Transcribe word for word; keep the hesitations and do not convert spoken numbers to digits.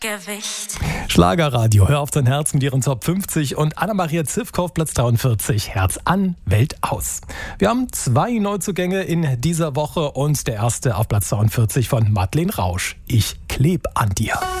Gewicht. Schlagerradio, hör auf dein Herz mit ihren Top fünfzig und Anna-Maria Zivkow auf Platz dreiundvierzig, Herz an, Welt aus. Wir haben zwei Neuzugänge in dieser Woche und der erste auf Platz zweiundvierzig von Madeleine Rausch, Ich kleb an dir.